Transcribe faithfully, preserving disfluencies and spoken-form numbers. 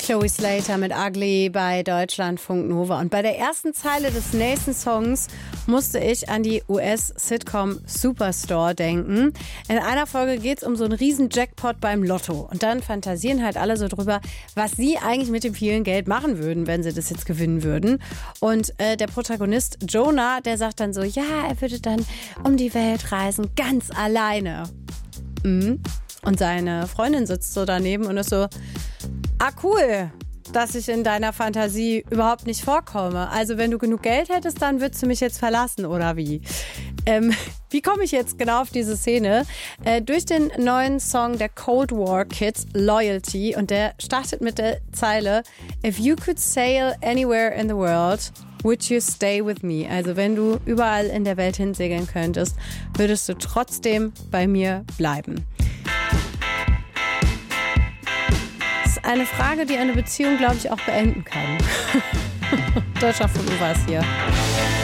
Chloe Slater mit Ugly bei Deutschlandfunk Nova. Und bei der ersten Zeile des nächsten Songs musste ich an die U S-Sitcom Superstore denken. In einer Folge geht es um so einen riesen Jackpot beim Lotto. Und dann fantasieren halt alle so drüber, was sie eigentlich mit dem vielen Geld machen würden, wenn sie das jetzt gewinnen würden. Und äh, der Protagonist Jonah, der sagt dann so, ja, er würde dann um die Welt reisen, ganz alleine. Mhm. Und seine Freundin sitzt so daneben und ist so, ah cool, dass ich in deiner Fantasie überhaupt nicht vorkomme. Also wenn du genug Geld hättest, dann würdest du mich jetzt verlassen, oder wie? Ähm, wie komme ich jetzt genau auf diese Szene? Äh, durch den neuen Song der Cold War Kids, Loyalty. Und der startet mit der Zeile, If you could sail anywhere in the world, would you stay with me? Also wenn du überall in der Welt hinsegeln könntest, würdest du trotzdem bei mir bleiben. Eine Frage, die eine Beziehung, glaube ich, auch beenden kann. Deutschlandfunk Nova ist hier.